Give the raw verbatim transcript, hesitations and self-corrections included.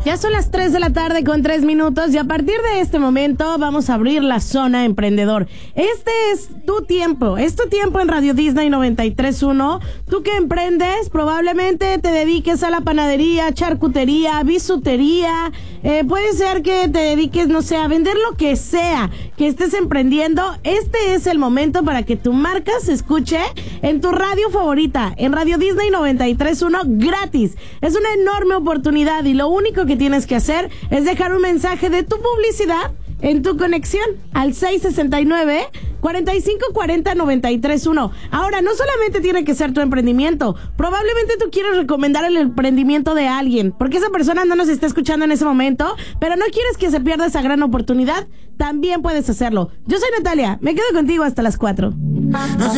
Ya son las tres de la tarde con tres minutos y a partir de este momento vamos a abrir la zona emprendedor. Este es tu tiempo, es tu tiempo en Radio Disney noventa y tres punto uno. Tú que emprendes, probablemente te dediques a la panadería, charcutería, bisutería. Eh, puede ser que te dediques, no sé, a vender lo que sea que estés emprendiendo. Este es el momento para que tu marca se escuche en tu radio favorita, en Radio Disney noventa y tres punto uno, gratis. Es una enorme oportunidad y lo único que tienes que hacer es dejar un mensaje de tu publicidad en tu conexión al seis sesenta y nueve, cuarenta y cinco cuarenta, noventa y tres uno. Ahora, no solamente tiene que ser tu emprendimiento, probablemente tú quieres recomendar el emprendimiento de alguien, porque esa persona no nos está escuchando en ese momento, pero no quieres que se pierda esa gran oportunidad. También puedes hacerlo. Yo soy Natalia, me quedo contigo hasta las cuatro. No sé